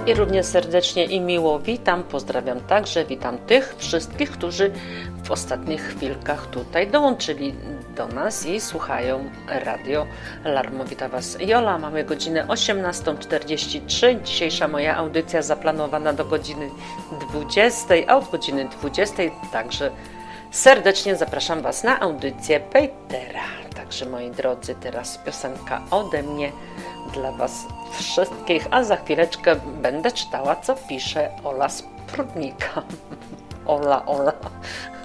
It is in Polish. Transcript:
I równie serdecznie i miło witam, pozdrawiam także, witam tych wszystkich, którzy w ostatnich chwilkach tutaj dołączyli do nas i słuchają Radio Alarmu. Witam Was Jola, mamy godzinę 18:43, dzisiejsza moja audycja zaplanowana do godziny 20, a od godziny 20 także serdecznie zapraszam Was na audycję Petera. Także moi drodzy, teraz piosenka ode mnie dla Was wszystkich, a za chwileczkę będę czytała, co pisze Ola z Prudnika. Ola.